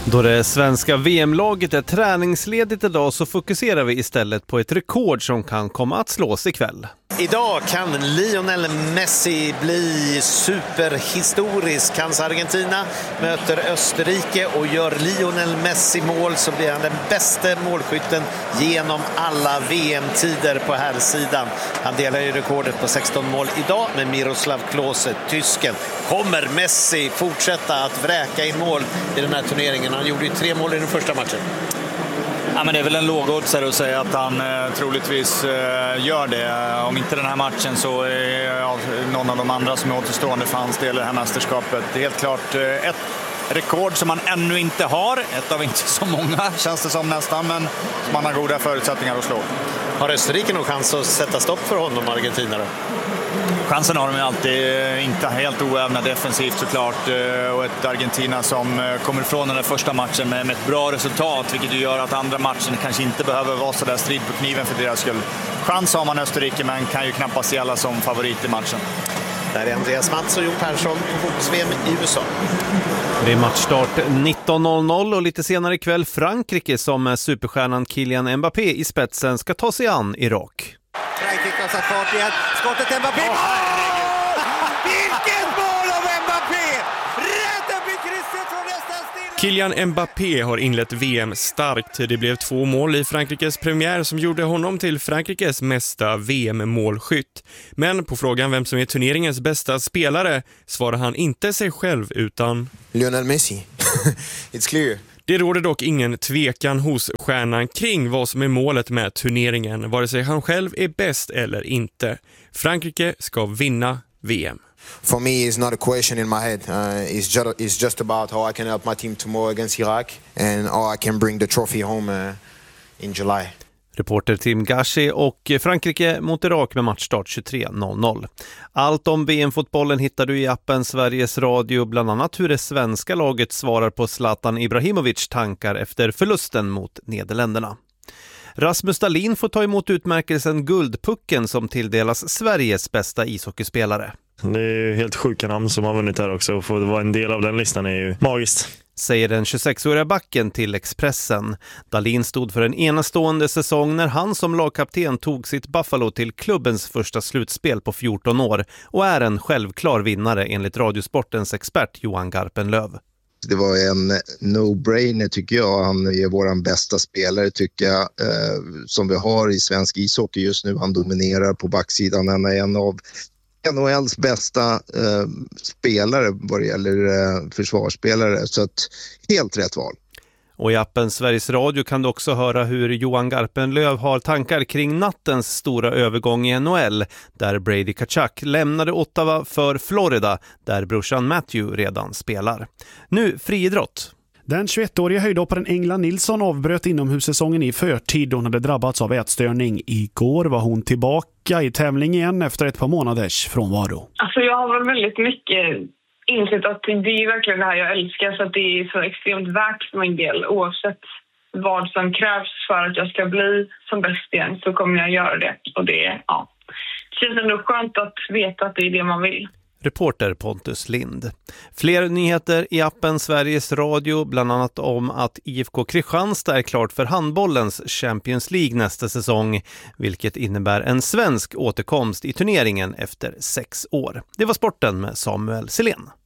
Då det svenska VM-laget är träningsledigt idag så fokuserar vi istället på ett rekord som kan komma att slås ikväll. Idag kan Lionel Messi bli superhistorisk. Hans Argentina möter Österrike och gör Lionel Messi mål så blir han den bästa målskytten genom alla VM-tider på här sidan. Han delar ju rekordet på 16 mål idag med Miroslav Klose, tysken. Kommer Messi fortsätta att vräka in mål i den här turneringen? Han gjorde ju 3 mål i den första matchen. Ja, men det är väl en lågoddsare att säga att han troligtvis gör det. Om inte den här matchen så är någon av de andra som är återstående för hans del i det här mästerskapet. Det är helt klart ett rekord som han ännu inte har. Ett av inte så många känns det som nästan, men som han har goda förutsättningar att slå. Har Österrike nog chans att sätta stopp för honom, Argentina då? Chansen har de ju alltid, inte helt oävna defensivt såklart, och ett Argentina som kommer ifrån den där första matchen med ett bra resultat, vilket ju gör att andra matchen kanske inte behöver vara så där strid på kniven för deras skull. Chans har man Österrike, men kan ju knappast gälla som favorit i matchen. Där är Andreas Mats och Jon Persson på fotbolls-VM i USA. Det är matchstart 19.00 och lite senare ikväll Frankrike som med superstjärnan Kylian Mbappé i spetsen ska ta sig an Irak. Frankrike har satt fart igen. Skottet Mbappé. Vilket mål av Mbappé! Rätten blir krysset från nästan stilla. Kylian Mbappé har inlett VM starkt. Det blev 2 mål i Frankrikes premiär som gjorde honom till Frankrikes mesta VM-målskytt. Men på frågan vem som är turneringens bästa spelare svarar han inte sig själv utan Lionel Messi. It's clear. Det råder dock ingen tvekan hos stjärnan kring vad som är målet med turneringen, vare sig han själv är bäst eller inte. Frankrike ska vinna VM. For me, it's not a question in my head. It's just about how I can help my team tomorrow against Iraq and how I can bring the trophy home in July. Reporter Tim Gashi och Frankrike mot Irak med matchstart 23.00. Allt om VM-fotbollen hittar du i appen Sveriges Radio, bland annat hur det svenska laget svarar på Zlatan Ibrahimovic tankar efter förlusten mot Nederländerna. Rasmus Dahlin får ta emot utmärkelsen Guldpucken som tilldelas Sveriges bästa ishockeyspelare. Det är ju helt sjuka namn som har vunnit här också, och få vara en del av den listan är ju magiskt. Säger den 26-åriga backen till Expressen. Dahlin stod för en enastående säsong när han som lagkapten tog sitt Buffalo till klubbens första slutspel på 14 år och är en självklar vinnare enligt Radiosportens expert Johan Garpenlöv. Det var en no-brainer tycker jag. Han är våran bästa spelare tycker jag som vi har i svensk ishockey just nu. Han dominerar på backsidan. Han är en av NHLs bästa spelare vad det gäller försvarsspelare. Så att helt rätt val. Och i appen Sveriges Radio kan du också höra hur Johan Garpenlöv har tankar kring nattens stora övergång i NHL där Brady Tkachuk lämnade Ottawa för Florida där brorsan Matthew redan spelar. Nu friidrott. Den 21-åriga höjdhopparen Engla Nilsson avbröt inomhussäsongen i förtid. Hon hade drabbats av ätstörning. Igår var hon tillbaka i tävling igen efter ett par månaders frånvaro. Alltså jag har väl väldigt mycket insett att det är verkligen det här jag älskar, så att det är så extremt värt för min del. Oavsett vad som krävs för att jag ska bli som bäst igen så kommer jag göra det. Och det känns ändå skönt att veta att det är det man vill. Reporter Pontus Lind. Fler nyheter i appen Sveriges Radio, bland annat om att IFK Kristianstad är klart för handbollens Champions League nästa säsong, vilket innebär en svensk återkomst i turneringen efter 6 år. Det var sporten med Samuel Selén.